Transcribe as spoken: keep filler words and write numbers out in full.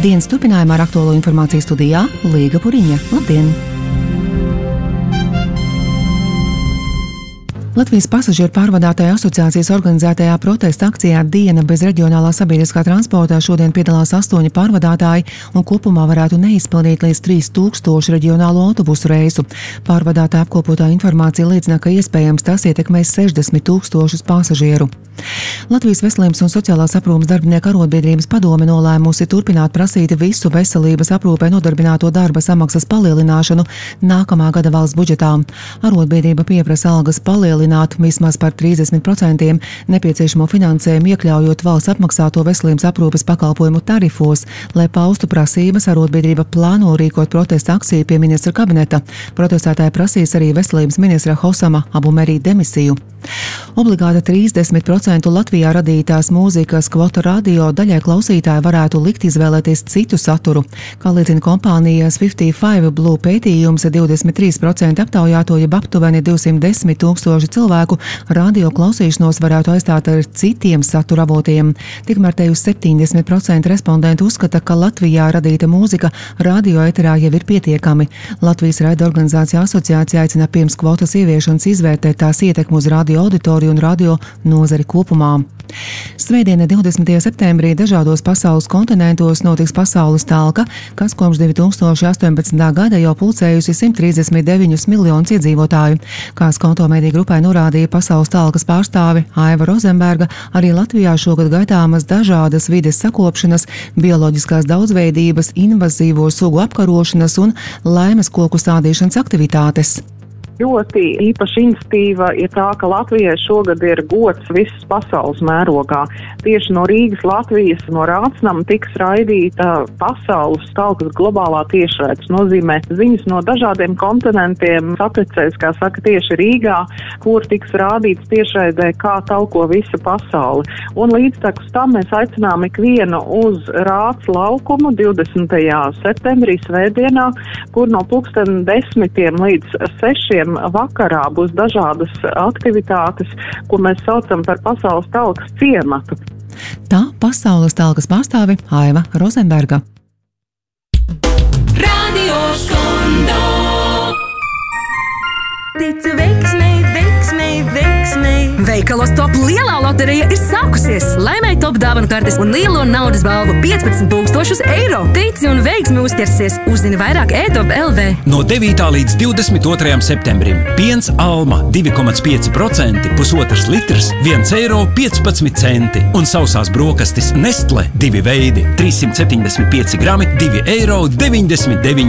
Dienas turpinājumā ar aktuālo informāciju studijā Līga Puriņa. Labdien! Latvijas pasažieru pārvadātāju asociācijas organizētajā protesta akcijā Diena bez reģionālā sabiedriskā transportā šodien piedalās astoņi pārvadātāji un kopumā varētu neizpildīt līdz trīs tūkstoši reģionālo autobusu reisu. Pārvadātāja apkopotā informācija liecina, ka iespējams tas ietekmēs sešdesmit tūkstošus pasažieru. Latvijas Veselības un sociālās aprūpes darbinieku arotbiedrības padome nolēmusi turpināt prasīt visu veselības aprūpē nodarbināto darba samaksas palielināšanu nākamā gada valsts budžetā. Arotbiedrība pieprasa algas palielināt vismaz par trīsdesmit procentiem, nepieciešamo finansējumu iekļaujot valsts apmaksāto veselības aprūpes pakalpojumu tarifos. Lai paustu prasības, arotbiedrība plāno rīkot protesta akciju pie ministra kabineta. Protestētāji prasīs arī veselības ministra Hosama Abumerī demisiju. Obligāta trīsdesmit procentu Latvijā radītās mūzikas kvota radio daļai klausītāji varētu likt izvēlēties citu saturu. Kā liecina kompānijas piecdesmit pieci Blue pētījums, divdesmit trīs procenti aptaujāto, jeb aptuveni divsimt desmit tūkstoši cilvēku radio klausīšanos varētu aizstāt ar citiem satura avotiem. Tikmēr te uz septiņdesmit procenti respondentu uzskata, ka Latvijā radīta mūzika radio eterā jau ir pietiekami. Latvijas raida organizācija asociācija aicina pirms kvotas ieviešanas izvērtēt tās ietekmu uz radio auditoriju un radio nozari kopumā. Svētdiena, divdesmitajā septembrī, dažādos pasaules kontinentos notiks pasaules talka, kas kopš divi tūkstoši astoņpadsmitā gada jau pulcējusi simt trīsdesmit deviņus miljonus iedzīvotāju. Kā Skonto mediju grupai norādīja pasaules talkas pārstāve Aiva Rozenberga, arī Latvijā šogad gaitāmas dažādas vides sakopšanas, bioloģiskās daudzveidības, invazīvo sugu apkarošanas un laimes koku stādīšanas aktivitātes. Ļoti īpaša iniciatīva ir tā, ka Latvijai šogad ir gods visas pasaules mērogā. Tieši no Rīgas, Latvijas, no Rācnama tiks raidīta pasaules talkas globālā tiešraides. Nozīmē ziņas no dažādiem kontinentiem satricēs, kā saka, tieši Rīgā, kur tiks rādīts tiešraidē, kā talko visa pasaule. Un līdztekus tam mēs aicinām ikvienu uz Rāc laukumu divdesmitajā septembrī svētdienā, kur no pulksten desmitiem līdz sešiem vakarā būs dažādas aktivitātes, ko mēs saucam par pasaules talkas ciematu. Tā pasaules talkas pārstāve Aiva Rozenberga. Radio Skondo. Tici veiksmei, veiksmei, veiksmei. Veikalos Top lielā loterija ir sākusies. Laimēji Top dāvanu kartes un lielo naudas balvu piecpadsmit tūkstošus eiro. Tici un veiksmi uzķersies. Uzzini vairāk e top punkt l v. No devītā līdz divdesmit otrajam septembrim piens Alma divi komats pieci procenti, pusotrs litrs, viens eiro piecpadsmit centi. Un sausās brokastis Nestle divi veidi, trīssimt septiņdesmit pieci grami, divi eiro deviņdesmit deviņi